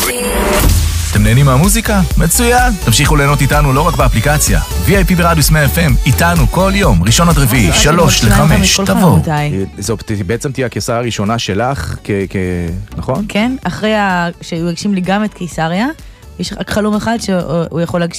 אתם נהנים מהמוזיקה? מצוין! תמשיכו ליהנות איתנו לא רק באפליקציה. VIP ברדיוס 100 FM, איתנו כל יום, ראשון עד רביעי, 3-5, תבואו. זו בעצם תהיה הקיסריה הראשונה שלך, נכון? כן, אחרי שהוא הגשים לי גם את קיסריה, יש רק חלום אחד שהוא יכול להגשים.